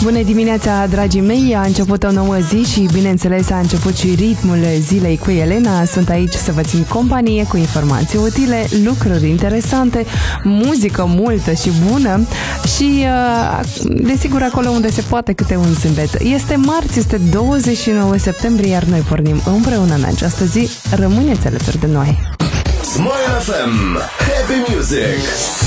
Bună dimineața, dragii mei! A început o nouă zi și, bineînțeles, a început și ritmul zilei cu Elena. Sunt aici să vă țin companie cu informații utile, lucruri interesante, muzică multă și bună și, desigur, acolo unde se poate câte un zâmbet. Este marți, este 29 septembrie, iar noi pornim împreună în această zi. Rămâneți alături de noi! Smile FM, Happy Music.